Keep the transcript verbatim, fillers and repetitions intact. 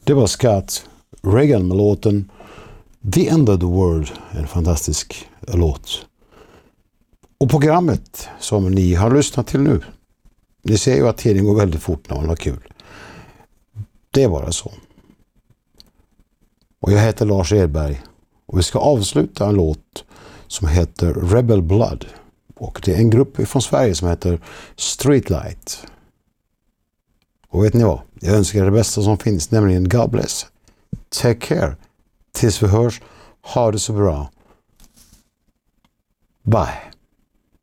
Det var Scott Regan med låten The End of the World, en fantastisk låt. Och programmet som ni har lyssnat till nu, ni ser ju att tiden går väldigt fort när man har kul. Det är bara så. Och jag heter Lars Edberg och vi ska avsluta en låt som heter Rebel Blood. Och det är en grupp från Sverige som heter Streetlight. Och vet ni vad? Jag önskar er det bästa som finns, nämligen God bless. Take care. Tills vi hörs. Ha det så bra. Bye.